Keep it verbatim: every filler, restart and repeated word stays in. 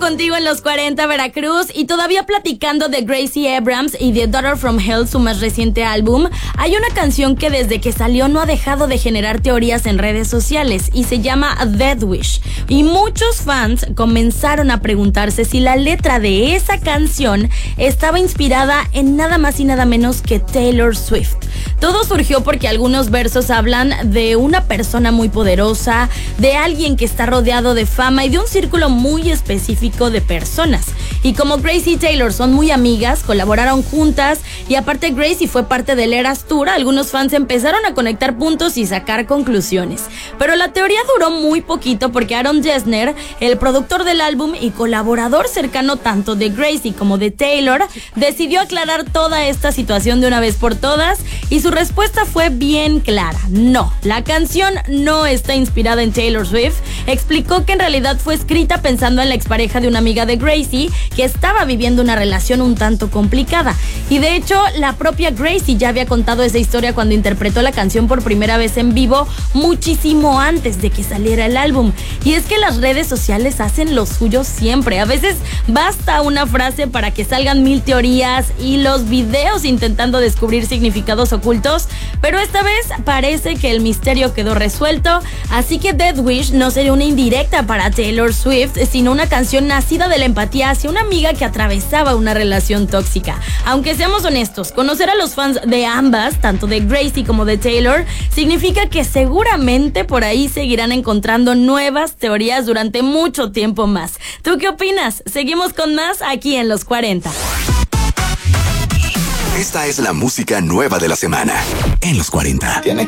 contigo en los cuarenta Veracruz y todavía platicando de Gracie Abrams y de Daughter from Hell, su más reciente álbum. Hay una canción que desde que salió no ha dejado de generar teorías en redes sociales y se llama Death Wish. Y muchos fans comenzaron a preguntarse si la letra de esa canción estaba inspirada en nada más y nada menos que Taylor Swift. Todo surgió porque algunos versos hablan de una persona muy poderosa, de alguien que está rodeado de fama y de un círculo muy específico de personas. Y como Gracie y Taylor son muy amigas, colaboraron juntas y aparte Gracie fue parte del Eras Tour, algunos fans empezaron a conectar puntos y sacar conclusiones. Pero la teoría duró muy poquito porque Aaron Dessner, el productor del álbum y colaborador cercano tanto de Gracie como de Taylor, decidió aclarar toda esta situación de una vez por todas y su respuesta fue bien clara. No, la canción no está inspirada en Taylor Swift. Explicó que en realidad fue escrita pensando en la expareja de una amiga de Gracie que estaba viviendo una relación un tanto complicada. Y de hecho, la propia Gracie ya había contado esa historia cuando interpretó la canción por primera vez en vivo, muchísimo antes de que saliera el álbum. Y es que las redes sociales hacen lo suyo siempre. A veces basta una frase para que salgan mil teorías y los videos intentando descubrir significados ocultos, pero esta vez parece que el misterio quedó resuelto, así que Death Wish no sería una indirecta para Taylor Swift, sino una canción nacida de la empatía hacia una amiga que atravesaba una relación tóxica. Aunque seamos honestos, conocer a los fans de ambas, tanto de Gracie como de Taylor, significa que seguramente por ahí seguirán encontrando nuevas teorías durante mucho tiempo más. ¿Tú qué opinas? Seguimos con más aquí en Los cuarenta. Esta es la música nueva de la semana en Los cuarenta.